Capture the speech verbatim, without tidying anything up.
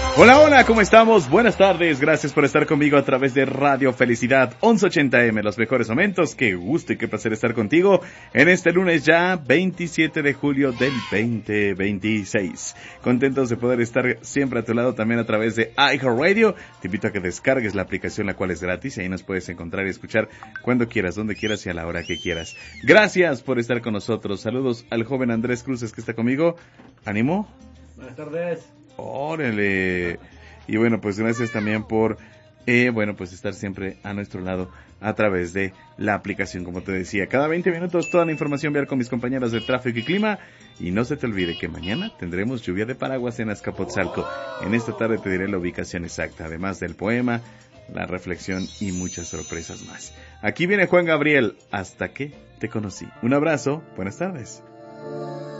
Hola, hola, ¿cómo estamos? Buenas tardes, gracias por estar conmigo a través de Radio Felicidad once ochenta eme, los mejores momentos. Qué gusto y qué placer estar contigo en este lunes ya veintisiete de julio del veinte veintiséis. Contentos de poder estar siempre a tu lado también a través de iHeartRadio. Te invito a que descargues la aplicación, la cual es gratis, y ahí nos puedes encontrar y escuchar cuando quieras, donde quieras y a la hora que quieras. Gracias por estar con nosotros. Saludos al joven Andrés Cruces que está conmigo. ¿Ánimo? Buenas tardes. Órale. Y bueno, pues gracias también por, eh, bueno, pues estar siempre a nuestro lado a través de la aplicación, como te decía. Cada veinte minutos toda la información vial con mis compañeros de tráfico y clima. Y no se te olvide que mañana tendremos lluvia de paraguas en Azcapotzalco. En esta tarde te diré la ubicación exacta, además del poema, la reflexión y muchas sorpresas más. Aquí viene Juan Gabriel, Hasta que te conocí. Un abrazo, buenas tardes.